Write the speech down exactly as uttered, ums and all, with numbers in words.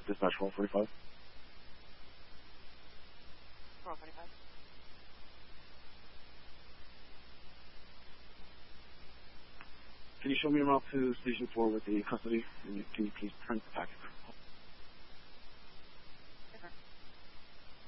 Dispatch four forty-five. four forty-five. Can you show me around to Station four with the custody? And can you please print the packet?